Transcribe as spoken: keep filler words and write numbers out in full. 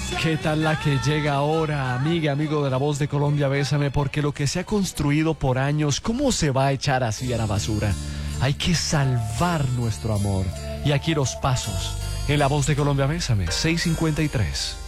¿Qué tal la que llega ahora, amiga, amigo de La Voz de Colombia? Bésame, porque lo que se ha construido por años, ¿cómo se va a echar así a la basura? Hay que salvar nuestro amor. Y aquí los pasos. En La Voz de Colombia, Bésame, seis cincuenta y tres.